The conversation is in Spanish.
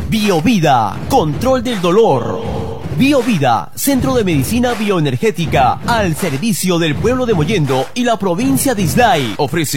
Biovida, control del dolor. Biovida, centro de medicina bioenergética al servicio del pueblo de Mollendo y la provincia de Islay. Ofrece